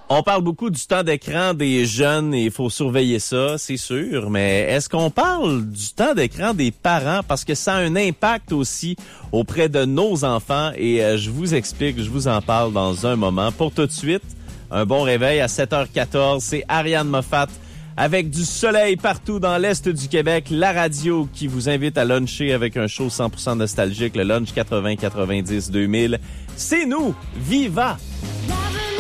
On parle beaucoup du temps d'écran des jeunes et il faut surveiller ça, c'est sûr, mais est-ce qu'on parle du temps d'écran des parents? Parce que ça a un impact aussi auprès de nos enfants et je vous explique, je vous en parle dans un moment. Pour tout de suite, un bon réveil à 7h14, c'est Ariane Moffat avec du soleil partout dans l'Est du Québec, la radio qui vous invite à luncher avec un show 100% nostalgique, le Lunch 80-90-2000. C'est nous, Viva!